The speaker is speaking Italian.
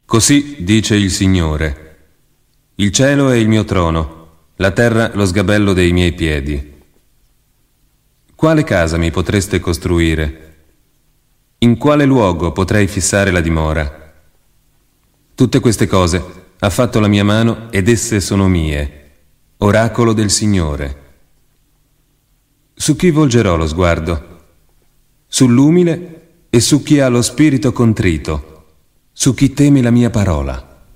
Così dice il Signore: il cielo è il mio trono, la terra lo sgabello dei miei piedi. Quale casa mi potreste costruire? In quale luogo potrei fissare la dimora? Tutte queste cose ha fatto la mia mano ed esse sono mie, oracolo del Signore. Su chi volgerò lo sguardo? Sull'umile e su chi ha lo spirito contrito, su chi teme la mia parola.